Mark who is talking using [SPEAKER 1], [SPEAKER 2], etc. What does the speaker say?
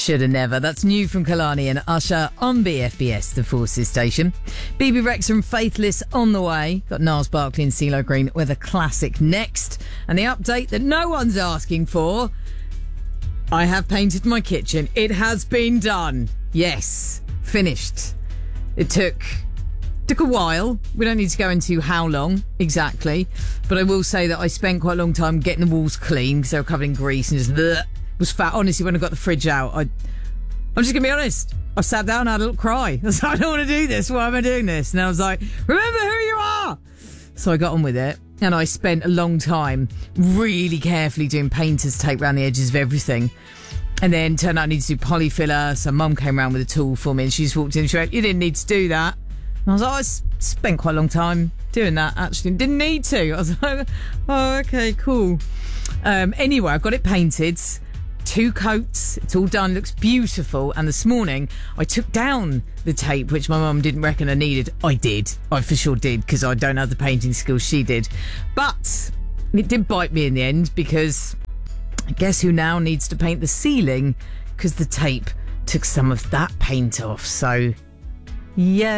[SPEAKER 1] Shoulda never. That's new from Kalani and Usher on BFBS, the Forces station. BB Rexa and Faithless on the way. Got Niles Barkley and CeeLo Green with a classic next. And the update that no one's asking for. I have painted my kitchen. It has been done. Yes, finished. It took a while. We don't need to go into how long exactly, but I will say that I spent quite a long time getting the walls clean because they were covered in grease and just was fat. Honestly, when I got the fridge out, I'm just gonna be honest. I sat down and had a little cry. I was like, I don't want to do this. Why am I doing this? And I was like, remember who you are. So I got on with it, and I spent a long time really carefully doing painter's tape around the edges of everything. And then turned out I needed to do polyfiller, so Mum came around with a tool for me, and she just walked in and she went, you didn't need to do that. And I was like, I spent quite a long time doing that, actually. Didn't need to. I was like, oh, okay, cool. Anyway, I got it painted. 2 coats. It's all done. Looks beautiful. And this morning, I took down the tape, which my mum didn't reckon I needed. I did. I for sure did, because I don't have the painting skills she did. But it did bite me in the end, because guess who now needs to paint the ceiling? Because the tape took some of that paint off. So, yeah.